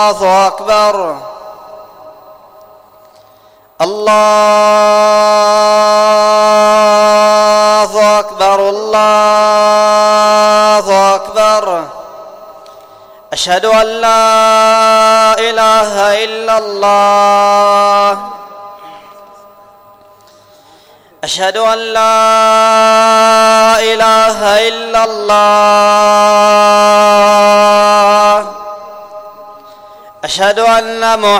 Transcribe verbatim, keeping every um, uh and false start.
الله أكبر الله أكبر الله أكبر. أشهد أن لا إله إلا الله أشهد أن لا إله إلا الله. أشهد أن محمدًا